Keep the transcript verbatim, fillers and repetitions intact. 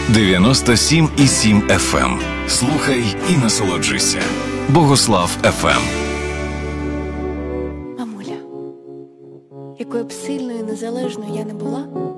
дев'яносто сім і сім еф ем. Слухай і насолоджуйся. Богослав еф ем. Мамуля, якою б сильною і незалежною я не була,